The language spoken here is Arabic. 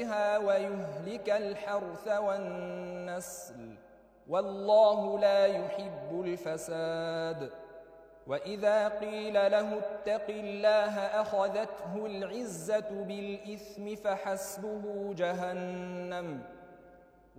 فيها ويهلك الحرث والنسل، والله لا يحب الفساد. وإذا قيل له اتق الله أخذته العزة بالإثم فحسبه جهنم